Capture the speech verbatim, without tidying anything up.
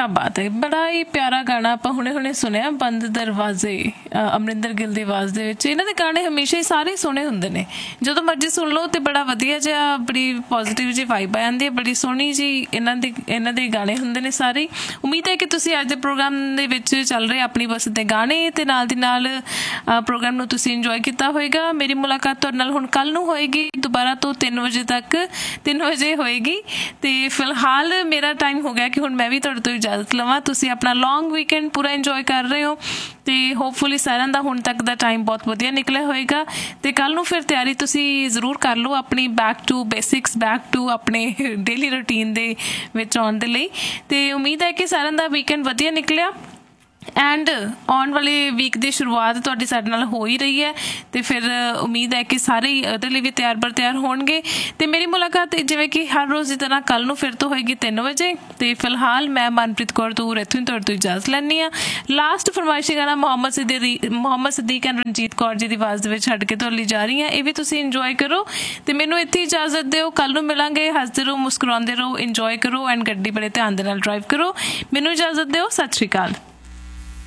क्या बात है, बड़ा ही प्यारा गाना ਆਪਾਂ ਹੁਣੇ ਹੁਣੇ ਸੁਣਿਆ, ਬੰਦ ਦਰਵਾਜ਼ੇ, ਅਮਰਿੰਦਰ ਗਿੱਲ ਦੀ ਆਵਾਜ਼ ਦੇ ਵਿੱਚ। ਇਹਨਾਂ ਦੇ ਗਾਣੇ ਹਮੇਸ਼ਾ ਹੀ ਸਾਰੇ ਸੋਹਣੇ ਹੁੰਦੇ ਨੇ, ਜਦੋਂ ਮਰਜ਼ੀ ਸੁਣ ਲਓ ਤੇ ਬੜਾ ਵਧੀਆ ਜਿਹਾ, ਬੜੀ ਪੋਜ਼ੀਟਿਵ ਜਿਹੀ ਵਾਈਬ ਆ ਜਾਂਦੀ ਹੈ, ਬੜੀ ਸੋਹਣੀ ਜੀ ਇਹਨਾਂ ਦੇ ਇਹਨਾਂ ਦੇ ਗਾਣੇ ਹੁੰਦੇ ਨੇ ਸਾਰੇ। ਉਮੀਦ ਹੈ ਕਿ ਤੁਸੀਂ ਅੱਜ ਦੇ ਪ੍ਰੋਗਰਾਮ ਦੇ ਵਿੱਚ ਚੱਲ ਰਹੇ ਆਪਣੀ ਬੱਸ ਦੇ ਗਾਣੇ ਤੇ ਨਾਲ ਦੀ ਨਾਲ ਪ੍ਰੋਗਰਾਮ ਨੂੰ ਤੁਸੀਂ ਇੰਜੋਏ ਕੀਤਾ ਹੋਏਗਾ। ਮੇਰੀ ਮੁਲਾਕਾਤ ਤੁਹਾਡੇ ਨਾਲ ਹੁਣ ਕੱਲ੍ਹ ਨੂੰ ਹੋਏਗੀ ਦੁਬਾਰਾ ਤੋਂ ਤਿੰਨ ਵਜੇ ਤੱਕ, ਤਿੰਨ ਵਜੇ ਹੋਏਗੀ। ਤੇ ਫਿਲਹਾਲ ਮੇਰਾ ਟਾਈਮ ਹੋ ਗਿਆ ਕਿ ਹੁਣ ਮੈਂ ਵੀ ਤੁਹਾਡੇ ਤੋਂ ਇਜਾਜ਼ਤ ਲਵਾਂ। ਤੁਸੀਂ ਆਪਣਾ ਲੌਂਗ ਵੀਕਐਂਡ ਪੂਰਾ ਇੰਜੋਏ ਕਰ ਰਹੇ ਹੋ ਤੇ ਹੋਪਫੁਲੀ ਸਾਰਿਆਂ ਦਾ ਹੁਣ ਤੱਕ ਦਾ ਟਾਈਮ ਬਹੁਤ ਵਧੀਆ ਨਿਕਲਿਆ ਹੋਏਗਾ। ਤੇ ਕੱਲ੍ਹ ਨੂੰ ਫਿਰ ਤਿਆਰੀ ਤੁਸੀਂ ਜ਼ਰੂਰ ਕਰ ਲਓ ਆਪਣੀ, back to basics, back to ਆਪਣੇ ਡੇਲੀ ਰੂਟੀਨ ਦੇ ਵਿੱਚ ਆਉਣ ਦੇ ਲਈ। ਤੇ ਉਮੀਦ ਹੈ ਕਿ ਸਾਰਿਆਂ ਦਾ ਵੀਕਐਂਡ ਵਧੀਆ ਨਿਕਲਿਆ ਐਂਡ ਆਉਣ ਵਾਲੇ ਵੀਕ ਦੀ ਸ਼ੁਰੂਆਤ ਤੁਹਾਡੀ ਸਾਡੇ ਨਾਲ ਹੋ ਹੀ ਰਹੀ ਹੈ। ਅਤੇ ਫਿਰ ਉਮੀਦ ਹੈ ਕਿ ਸਾਰੇ ਹੀ ਉਹਦੇ ਲਈ ਵੀ ਤਿਆਰ ਬਰ ਤਿਆਰ ਹੋਣਗੇ। ਅਤੇ ਮੇਰੀ ਮੁਲਾਕਾਤ ਜਿਵੇਂ ਕਿ ਹਰ ਰੋਜ਼ ਦੀ ਤਰ੍ਹਾਂ ਕੱਲ੍ਹ ਨੂੰ ਫਿਰ ਤੋਂ ਹੋਏਗੀ ਤਿੰਨ ਵਜੇ। ਅਤੇ ਫਿਲਹਾਲ ਮੈਂ ਮਨਪ੍ਰੀਤ ਕੌਰ ਤੂਰ ਇੱਥੋਂ ਹੀ ਤੁਹਾਡੇ ਤੋਂ ਇਜਾਜ਼ਤ ਲੈਂਦੀ ਹਾਂ। ਲਾਸਟ ਫਰਮਾਇਸ਼ੀ ਗਾਣਾ ਮੁਹੰਮਦ ਸਿੱਦੀ ਮੁਹੰਮਦ ਸਦੀਕ ਐਂਡ ਰਣਜੀਤ ਕੌਰ ਜੀ ਦੀ ਆਵਾਜ਼ ਦੇ ਵਿੱਚ ਛੱਡ ਕੇ ਤੁਹਾਡੇ ਲਈ ਜਾ ਰਹੀ ਹਾਂ। ਇਹ ਵੀ ਤੁਸੀਂ ਇੰਜੋਏ ਕਰੋ ਅਤੇ ਮੈਨੂੰ ਇੱਥੇ ਇਜਾਜ਼ਤ ਦਿਓ। ਕੱਲ੍ਹ ਨੂੰ ਮਿਲਾਂਗੇ। ਹੱਸਦੇ ਰਹੋ, ਮੁਸਕਰਾਉਂਦੇ ਰਹੋ, ਇੰਜੋਏ ਕਰੋ ਐਂਡ ਗੱਡੀ ਬੜੇ ਧਿਆਨ ਦੇ ਨਾਲ ਡਰਾਈਵ ਕਰੋ। ਮੈਨੂੰ ਇਜਾਜ਼ਤ ਦਿਓ। ਸਤਿ ਸ਼੍ਰੀ ਅਕਾਲ।